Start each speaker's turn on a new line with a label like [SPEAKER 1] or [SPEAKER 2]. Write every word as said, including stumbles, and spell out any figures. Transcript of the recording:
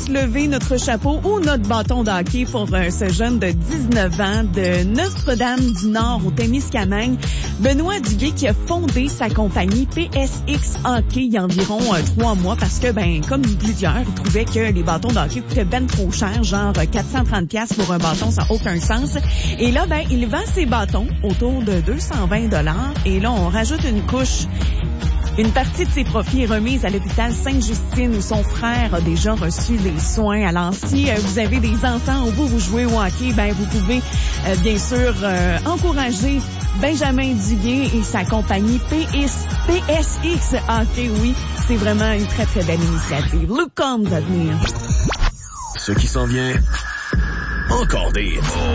[SPEAKER 1] tous lever notre chapeau ou notre bâton d'hockey pour euh, ce jeune de dix-neuf ans de Notre-Dame-du-Nord au Témiscamingue, Benoît Duguay, qui a fondé sa compagnie P S X Hockey il y a environ euh, trois mois parce que, ben, comme plusieurs, il trouvait que les bâtons d'hockey coûtaient ben trop cher, genre quatre cent trente dollars pour un bâton, ça n'a aucun sens. Et là, ben, il vend ses bâtons autour de deux cent vingt dollars et là, on rajoute une couche. Une partie de ses profits est remise à l'hôpital Sainte-Justine où son frère a déjà reçu des soins. Alors, si euh, vous avez des enfants ou vous, vous jouez au hockey, ben vous pouvez euh, bien sûr euh, encourager Benjamin Duguay et sa compagnie P S X Hockey. Oui, c'est vraiment une très, très belle initiative. Look on d'avenir.
[SPEAKER 2] Ce qui s'en vient, encore des...